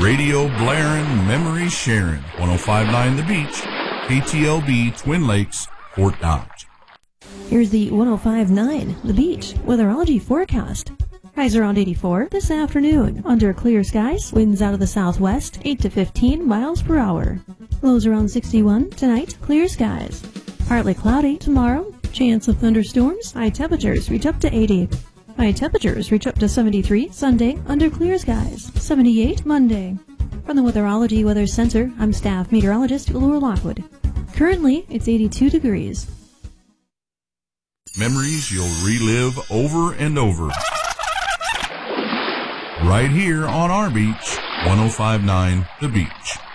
Radio blaring, memories sharing. 105.9 The Beach, KTLB, Twin Lakes, Fort Dodge. Here's the 105.9 The Beach weatherology forecast. Highs around 84 this afternoon. Under clear skies, winds out of the southwest, 8 to 15 miles per hour. Lows around 61 tonight, clear skies. Partly cloudy tomorrow. Chance of thunderstorms. High temperatures reach up to 80. High temperatures reach up to 73 Sunday under clear skies. 78 Monday. From the Weatherology Weather Center, I'm staff meteorologist Laura Lockwood. Currently, it's 82 degrees. Memories you'll relive over and over. Right here on our beach, 105.9 The Beach.